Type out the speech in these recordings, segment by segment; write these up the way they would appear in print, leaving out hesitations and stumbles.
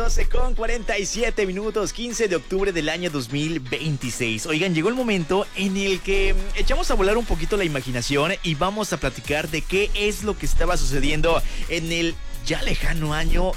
12:47, 15 de octubre del año 2026. Oigan, llegó el momento en el que echamos a volar un poquito la imaginación y vamos a platicar de qué es lo que estaba sucediendo en el ya lejano año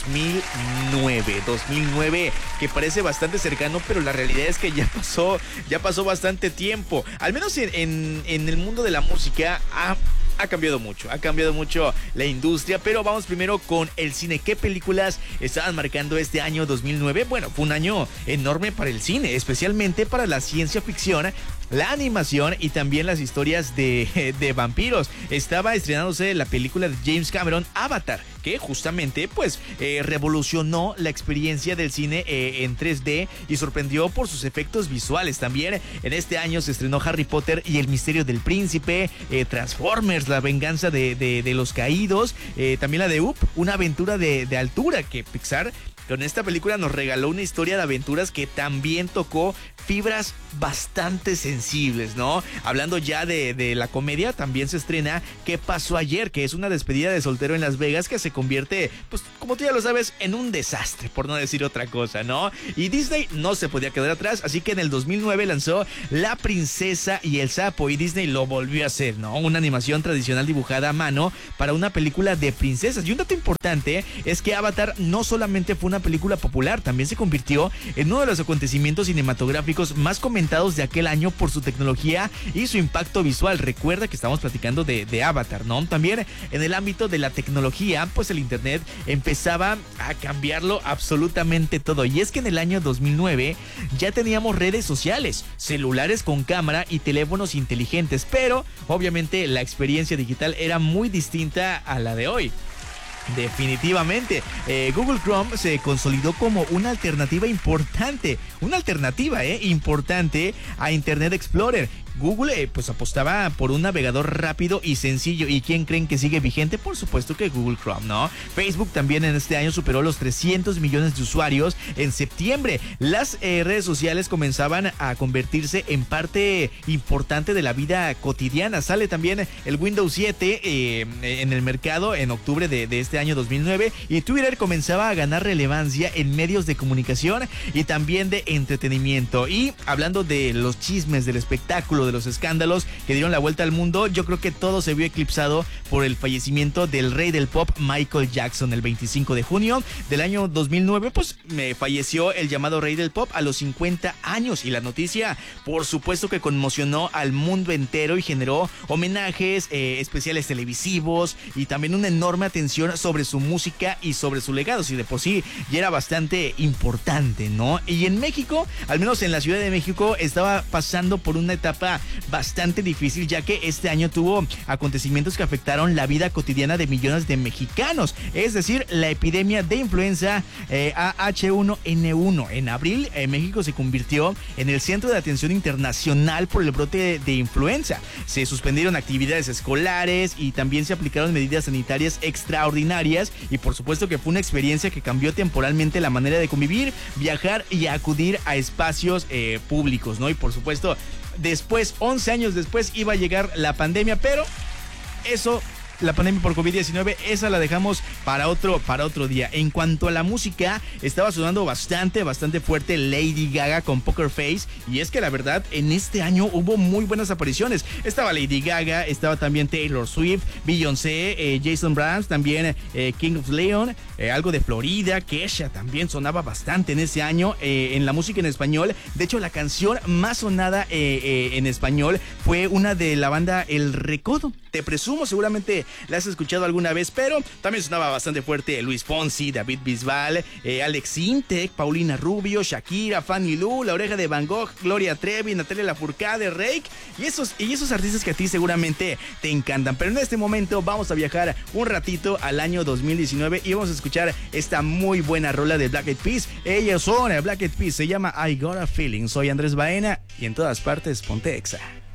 2009, que parece bastante cercano, pero la realidad es que ya pasó bastante tiempo. Al menos en el mundo de la música ha cambiado mucho la industria, pero vamos primero con el cine. ¿Qué películas estaban marcando este año 2009? Bueno, fue un año enorme para el cine, especialmente para la ciencia ficción, la animación y también las historias de vampiros. Estaba estrenándose la película de James Cameron, Avatar, que justamente revolucionó la experiencia del cine en 3D y sorprendió por sus efectos visuales. También en este año se estrenó Harry Potter y el misterio del príncipe, Transformers, la venganza de los caídos, también la de Up, una aventura de altura, que Pixar con esta película nos regaló una historia de aventuras que también tocó fibras bastante sensibles, ¿no? Hablando ya de la comedia, también se estrena ¿Qué pasó ayer?, que es una despedida de soltero en Las Vegas que se convierte, pues, como tú ya lo sabes, en un desastre, por no decir otra cosa, ¿no? Y Disney no se podía quedar atrás, así que en el 2009 lanzó La princesa y el sapo, y Disney lo volvió a hacer, ¿no? Una animación tradicional dibujada a mano para una película de princesas. Y un dato importante es que Avatar no solamente fue una película popular, también se convirtió en uno de los acontecimientos cinematográficos más comentados de aquel año por su tecnología y su impacto visual. Recuerda que estamos platicando de Avatar, ¿no? También en el ámbito de la tecnología, pues el internet empezaba a cambiarlo absolutamente todo. Y es que en el año 2009 ya teníamos redes sociales, celulares con cámara y teléfonos inteligentes, pero obviamente la experiencia digital era muy distinta a la de hoy. Definitivamente, Google Chrome se consolidó como una alternativa importante a Internet Explorer. Google pues apostaba por un navegador rápido y sencillo. ¿Y quién creen que sigue vigente? Por supuesto que Google Chrome, ¿no? Facebook también en este año superó los 300 millones de usuarios en septiembre. Las redes sociales comenzaban a convertirse en parte importante de la vida cotidiana. Sale también el Windows 7 en el mercado en octubre de este año 2009, y Twitter comenzaba a ganar relevancia en medios de comunicación y también de entretenimiento. Y hablando de los chismes, del espectáculo, de los escándalos que dieron la vuelta al mundo, yo creo que todo se vio eclipsado por el fallecimiento del rey del pop, Michael Jackson. El 25 de junio del año 2009, pues falleció el llamado rey del pop a los 50 años, y la noticia, por supuesto, que conmocionó al mundo entero y generó homenajes, especiales televisivos y también una enorme atención sobre su música y sobre su legado. Si de por sí ya era bastante importante, ¿no? Y en México, al menos en la Ciudad de México, estaba pasando por una etapa bastante difícil, ya que este año tuvo acontecimientos que afectaron la vida cotidiana de millones de mexicanos, es decir, la epidemia de influenza H1N1. En abril, México se convirtió en el centro de atención internacional por el brote de influenza. Se suspendieron actividades escolares y también se aplicaron medidas sanitarias extraordinarias, y por supuesto que fue una experiencia que cambió temporalmente la manera de convivir, viajar y acudir a espacios públicos, ¿no? Y por supuesto, después, 11 años después, iba a llegar la pandemia, pero eso, la pandemia por COVID-19, esa la dejamos para otro día. En cuanto a la música, estaba sonando bastante fuerte Lady Gaga con Poker Face, y es que la verdad, en este año hubo muy buenas apariciones. Estaba Lady Gaga, estaba también Taylor Swift, Beyoncé, Jason Mraz, también King of Leon, algo de Florida. Kesha también sonaba bastante en ese año en la música en español. De hecho, la canción más sonada en español fue una de la banda El Recodo. Te presumo, seguramente la has escuchado alguna vez, pero también sonaba bastante fuerte Luis Fonsi, David Bisbal, Alex Intec, Paulina Rubio, Shakira, Fanny Lu, La Oreja de Van Gogh, Gloria Trevi, Natalia Lafourcade, Rake, y esos artistas que a ti seguramente te encantan. Pero en este momento vamos a viajar un ratito al año 2019 y vamos a escuchar esta muy buena rola de Black Eyed Peas. Ellos son Black Eyed Peas, se llama I Got a Feeling. Soy Andrés Baena y en todas partes ponte Exa.